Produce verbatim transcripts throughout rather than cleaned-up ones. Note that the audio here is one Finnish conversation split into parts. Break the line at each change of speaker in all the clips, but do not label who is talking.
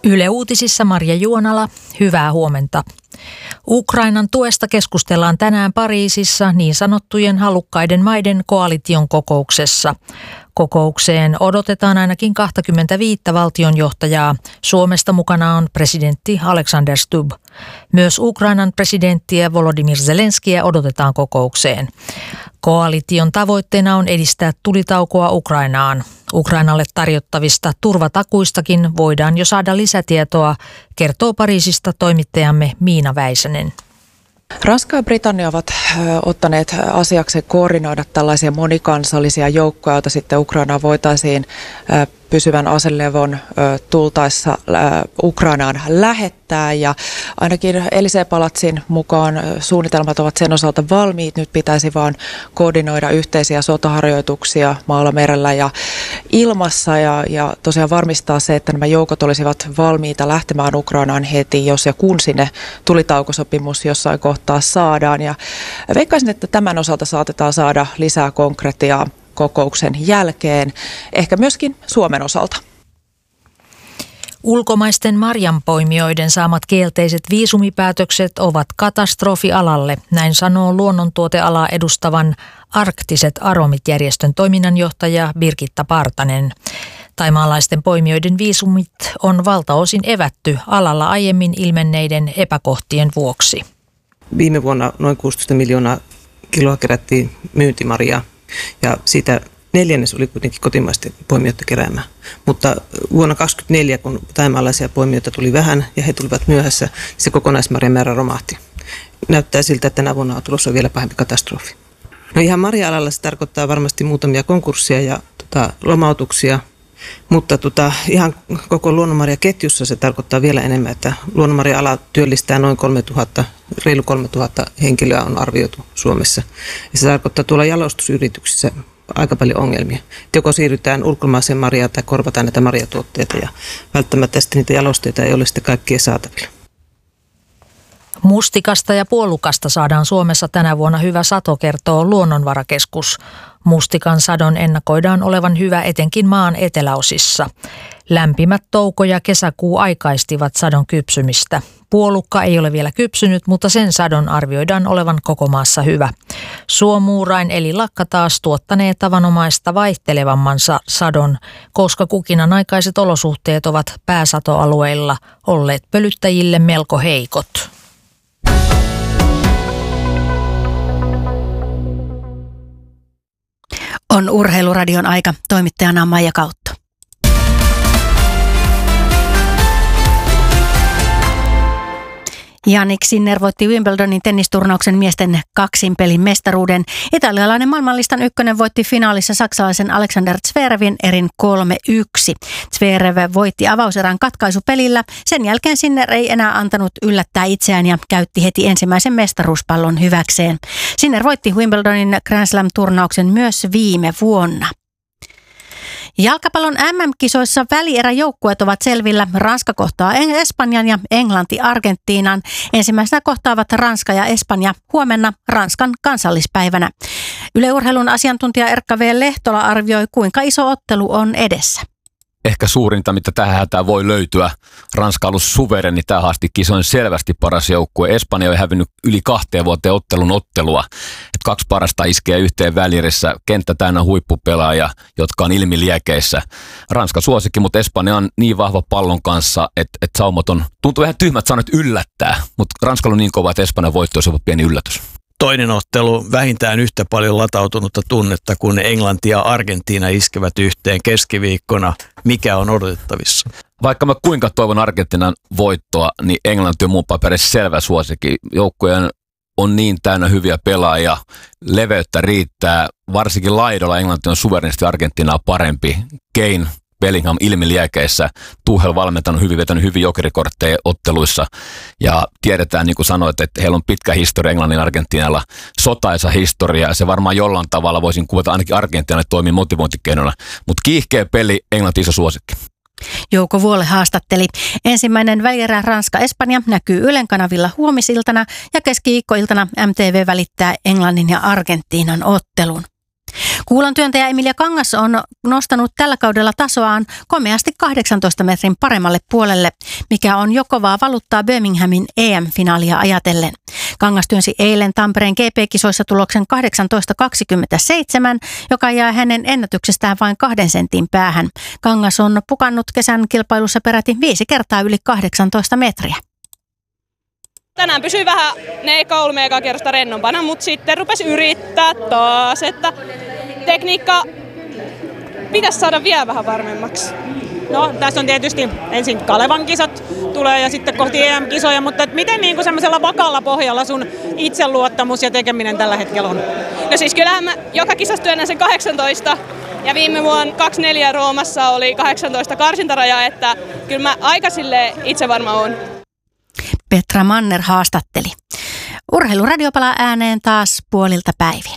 Yle Uutisissa Marja Juonala, hyvää huomenta. Ukrainan tuesta keskustellaan tänään Pariisissa niin sanottujen halukkaiden maiden koalition kokouksessa. Kokoukseen odotetaan ainakin kaksikymmentäviisi valtionjohtajaa. Suomesta mukana on presidentti Alexander Stubb. Myös Ukrainan presidenttiä Volodymyr Zelenskiä odotetaan kokoukseen. Koalition tavoitteena on edistää tulitaukoa Ukrainaan. Ukrainalle tarjottavista turvatakuistakin voidaan jo saada lisätietoa, kertoo Pariisista toimittajamme Miina Väisänen.
Ranska ja Britannia ovat ottaneet asiakseen koordinoida tällaisia monikansallisia joukkoja, joita sitten Ukrainaan voitaisiin pysyvän aselevon tultaessa Ukrainaan lähettää. Ja ainakin Élysée-palatsin mukaan suunnitelmat ovat sen osalta valmiit. Nyt pitäisi vaan koordinoida yhteisiä sotaharjoituksia maalla, merellä ja ilmassa ja, ja tosiaan varmistaa se, että nämä joukot olisivat valmiita lähtemään Ukrainaan heti, jos ja kun sinne tulitaukosopimus jossain kohtaa saadaan. Ja veikkaisin, että tämän osalta saatetaan saada lisää konkretiaa kokouksen jälkeen, ehkä myöskin Suomen osalta.
Ulkomaisten marjanpoimijoiden saamat kielteiset viisumipäätökset ovat katastrofi alalle, näin sanoo luonnontuotealaa edustavan Arktiset Aromit-järjestön toiminnanjohtaja Birgitta Partanen. Thaimaalaisten poimijoiden viisumit on valtaosin evätty alalla aiemmin ilmenneiden epäkohtien vuoksi.
Viime vuonna noin kuusitoista miljoonaa kiloa kerättiin myyntimarjaa. Ja siitä neljännes oli kuitenkin kotimaisten poimijoiden keräämää. Mutta vuonna kaksituhattakaksikymmentäneljä, kun thaimaalaisia poimijoita tuli vähän ja he tulivat myöhässä, se kokonaismarjan määrä romahti. Näyttää siltä, että tänä vuonna on tulossa vielä pahempi katastrofi. No ihan marja-alalla se tarkoittaa varmasti muutamia konkursseja ja tota, lomautuksia, mutta tota, ihan koko luonnonmarjaketjussa se tarkoittaa vielä enemmän, että luonnonmarja-ala työllistää noin kolmetuhatta, reilu kolmetuhatta henkilöä on arvioitu Suomessa. Ja se tarkoittaa tuolla jalostusyrityksissä aika paljon ongelmia. Joko siirrytään ulkomaiseen marjaan tai korvataan näitä marjatuotteita ja välttämättä sitten niitä jalosteita ei ole sitten kaikkien saatavilla.
Mustikasta ja puolukasta saadaan Suomessa tänä vuonna hyvä sato, kertoo Luonnonvarakeskus. Mustikan sadon ennakoidaan olevan hyvä etenkin maan eteläosissa. Lämpimät touko- ja kesäkuu aikaistivat sadon kypsymistä. Puolukka ei ole vielä kypsynyt, mutta sen sadon arvioidaan olevan koko maassa hyvä. Suomuurain eli lakka taas tuottanee tavanomaista vaihtelevammansa sadon, koska kukinan aikaiset olosuhteet ovat pääsatoalueilla olleet pölyttäjille melko heikot.
On Urheiluradion aika. Toimittajana Maija Kautto. Jannik Sinner voitti Wimbledonin tennisturnauksen miesten kaksinpelin mestaruuden. Italialainen maailmanlistan ykkönen voitti finaalissa saksalaisen Alexander Zverevin erin kolme yksi. Zverev voitti avauserän katkaisupelillä. Sen jälkeen Sinner ei enää antanut yllättää itseään ja käytti heti ensimmäisen mestaruuspallon hyväkseen. Sinner voitti Wimbledonin Grand Slam-turnauksen myös viime vuonna. Jalkapallon äm äm-kisoissa välieräjoukkueet ovat selvillä. Ranska kohtaa Espanjan ja Englanti Argentiinan. Ensimmäisenä kohtaavat Ranska ja Espanja huomenna Ranskan kansallispäivänä. Yle Urheilun asiantuntija Erkka V. Lehtola arvioi, kuinka iso ottelu on edessä.
Ehkä suurinta, mitä tähän hätään voi löytyä. Ranska on ollut suvereni tähän asti kisoin selvästi paras joukkue. Espanja on hävinnyt yli kahteen vuoteen ottelun ottelua. Et kaksi parasta iskee yhteen välierissä. Kenttä täynnä huippupelaajia, jotka on ilmiliekeissä. Ranska suosikki, mutta Espanja on niin vahva pallon kanssa, että et saumat on, tuntuu vähän tyhmät sanat yllättää. Mutta Ranskalla on niin kova, että Espanjan voitto olisi ollut pieni yllätys.
Toinen ottelu vähintään yhtä paljon latautunutta tunnetta, kun Englanti ja Argentiina iskevät yhteen keskiviikkona. Mikä on odotettavissa?
Vaikka mä kuinka toivon Argentiinan voittoa, niin Englanti on mun paperissa selvä suosikki. Joukkueen on niin täynnä hyviä pelaajia, leveyttä riittää. Varsinkin laidolla Englanti on suverenisti Argentiinaa parempi. Kane, Bellingham ilmiliekeissä, Tuchel valmentanut hyvin, vetänyt hyvin jokerikortteja otteluissa ja tiedetään, niin kuin sanoit, että heillä on pitkä historia Englannin Argentiinalla, sotaisa historia ja se varmaan jollain tavalla voisin kuvata ainakin Argentiinalle toimii motivointikeinona, mutta kiihkeä peli, Englanti iso suosikki.
Jouko Vuole haastatteli. Ensimmäinen välierä Ranska-Espanja näkyy Ylen kanavilla huomisiltana ja keskiviikkoiltana M T V välittää Englannin ja Argentiinan ottelun. Kuulan työntäjä Emilia Kangas on nostanut tällä kaudella tasoaan komeasti kahdeksantoista metrin paremmalle puolelle, mikä on jo kovaa valuuttaa Birminghamin E M-finaalia ajatellen. Kangas työnsi eilen Tampereen G P-kisoissa tuloksen kahdeksantoista kaksikymmentäseitsemän, joka jää hänen ennätyksestään vain kahden sentin päähän. Kangas on pukannut kesän kilpailussa peräti viisi kertaa yli kahdeksantoista metriä.
Tänään pysyi vähän ne kolme ekaa kierrosta rennompana, mutta sitten rupesi yrittää taas, että tekniikka pitäisi saada vielä vähän varmemmaksi.
No, tässä on tietysti ensin Kalevan kisat tulee ja sitten kohti E M-kisoja, mutta miten niin kuin semmoisella vakaalla pohjalla sun itseluottamus ja tekeminen tällä hetkellä on?
No siis kyllähän mä joka kisassa työnnän sen kahdeksantoista ja viime vuonna kaksikymmentäneljä Roomassa oli kahdeksantoista karsintaraja, että kyllä mä aika sille itse varma oon.
Petra Manner haastatteli. Urheiluradio palaa ääneen taas puolilta päivin.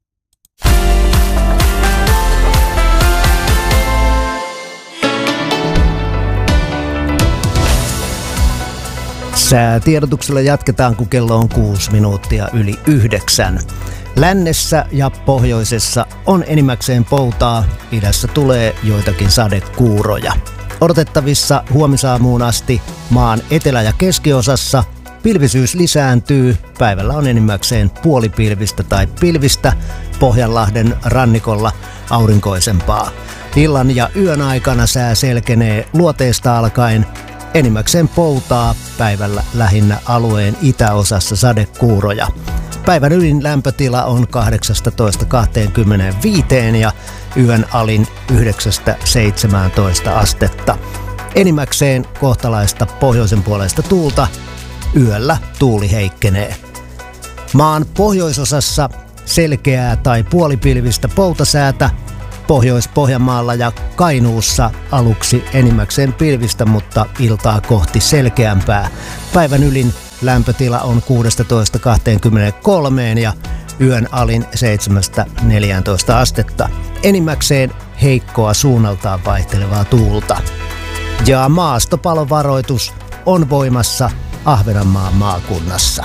Säätiedotuksella jatketaan, kun kello on kuusi minuuttia yli yhdeksän. Lännessä ja pohjoisessa on enimmäkseen poutaa, idässä tulee joitakin sadekuuroja. Odotettavissa huomisaamuun asti maan etelä- ja keskiosassa pilvisyys lisääntyy. Päivällä on enimmäkseen puolipilvistä tai pilvistä, Pohjanlahden rannikolla aurinkoisempaa. Illan ja yön aikana sää selkenee luoteesta alkaen. Enimmäkseen poutaa, päivällä lähinnä alueen itäosassa sadekuuroja. Päivän ylin lämpötila on kahdeksastatoista kaksikymmentäviisi ja yön alin yhdeksästä seitsemääntoista astetta. Enimmäkseen kohtalaista pohjoisen puolesta tuulta, yöllä tuuli heikkenee. Maan pohjoisosassa selkeää tai puolipilvistä poutasäätä, Pohjois-Pohjanmaalla ja Kainuussa aluksi enimmäkseen pilvistä, mutta iltaa kohti selkeämpää. Päivän ylin lämpötila on kuusitoista kaksikymmentäkolme ja yön alin seitsemästä neljääntoista astetta. Enimmäkseen heikkoa suunnaltaan vaihtelevaa tuulta. Ja maastopalovaroitus on voimassa Ahvenanmaan maakunnassa.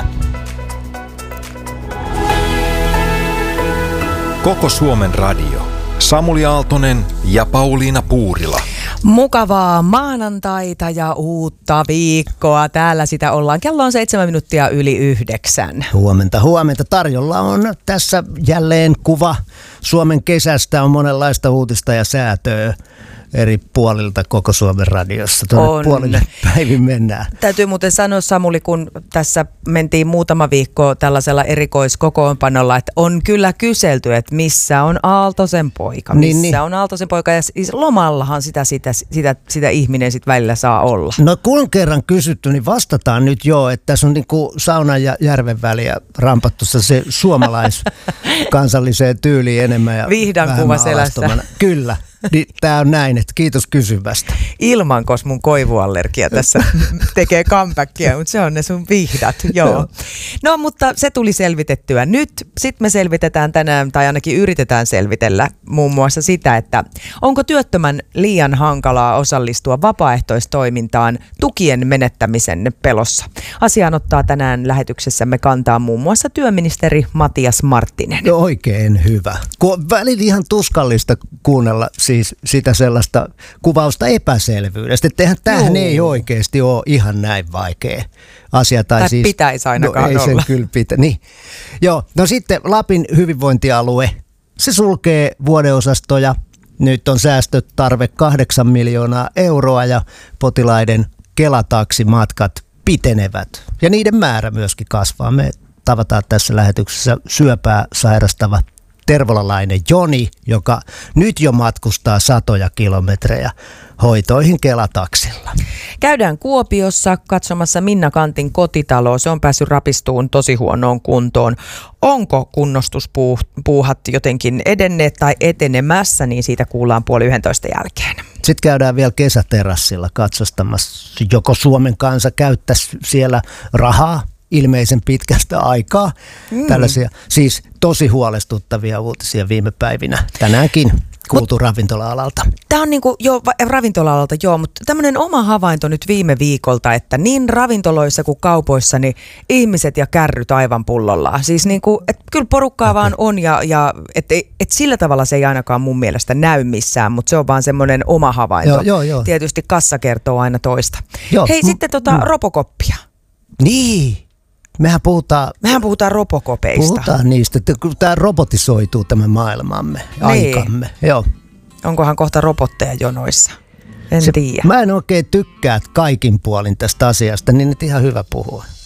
Koko Suomen radio. Samuli Aaltonen ja Pauliina Puurila.
Mukavaa maanantaita ja uutta viikkoa. Täällä sitä ollaan. Kello on seitsemän minuuttia yli yhdeksän.
Huomenta, huomenta. Tarjolla on tässä jälleen kuva Suomen kesästä. On monenlaista uutista ja säätöä eri puolilta koko Suomen radiossa. Tuonne puolille päivin mennään.
Täytyy muuten sanoa, Samuli, kun tässä mentiin muutama viikko tällaisella erikoiskokoonpanolla, että on kyllä kyselty, että missä on Aaltosen poika. Missä niin, niin. on Aaltosen poika? Ja siis lomallahan sitä, sitä, sitä, sitä ihminen sitten välillä saa olla.
No kun kerran kysytty, niin vastataan nyt jo, että tässä on niin kuin saunan ja järven väliä rampattu se suomalaiskansalliseen tyyliin enemmän ja
vihdan kuva selässä.
Kyllä. Niin, tää on näin, että kiitos kysymästä.
Ilmankos mun koivuallergia tässä tekee comebackia, mutta se on ne sun vihdat, joo. No, mutta se tuli selvitettyä nyt. Sitten me selvitetään tänään, tai ainakin yritetään selvitellä muun muassa sitä, että onko työttömän liian hankalaa osallistua vapaaehtoistoimintaan tukien menettämisen pelossa. Asiaan ottaa tänään lähetyksessämme kantaa muun muassa työministeri Matias Marttinen.
No, oikein hyvä. Kun välillä ihan tuskallista kuunnella siis sitä sellaista kuvausta epäselvyydestä, että eihän tämähän ei oikeasti ole ihan näin vaikea asia. Tai,
tai
siis,
pitäisi ainakaan
no, ei
olla.
Sen kyllä pitä. Niin. Joo, no sitten Lapin hyvinvointialue, se sulkee vuodeosastoja. Nyt on säästötarve kahdeksan miljoonaa euroa ja potilaiden Kela-taksimatkat pitenevät. Ja niiden määrä myöskin kasvaa. Me tavataan tässä lähetyksessä syöpää sairastava tervolalainen Joni, joka nyt jo matkustaa satoja kilometrejä hoitoihin Kela-taksilla.
Käydään Kuopiossa katsomassa Minna Kantin kotitaloa. Se on päässyt rapistuun tosi huonoon kuntoon. Onko kunnostuspuuhat jotenkin edenneet tai etenemässä, niin siitä kuullaan puoli yhdentoista jälkeen.
Sitten käydään vielä kesäterassilla katsostamassa, joko Suomen kansa käyttäisi siellä rahaa ilmeisen pitkästä aikaa. Mm. Tällaisia siis tosi huolestuttavia uutisia viime päivinä tänäänkin. kuultu Mut, ravintola-alalta.
Tämä on niinku, jo ravintola-alalta, joo, mutta tämmöinen oma havainto nyt viime viikolta, että niin ravintoloissa kuin kaupoissa, niin ihmiset ja kärryt aivan pullollaan. Siis niinku, että kyllä porukkaa okay. vaan on ja, ja että et sillä tavalla se ei ainakaan mun mielestä näy missään, mutta se on vaan semmoinen oma havainto.
Joo, joo, joo.
Tietysti kassa kertoo aina toista.
Joo.
Hei, mm, sitten tota mm. Robocoppia.
Niin. Mehän puhutaan,
Mehän puhutaan robokopeista.
Puhutaan niistä, että kun tämä robotisoituu tämä maailmamme, niin. aikamme. Joo.
Onkohan kohta robotteja jonoissa? En
Se,
tiedä.
Mä en oikein tykkää kaikin puolin tästä asiasta, niin nyt ihan hyvä puhua.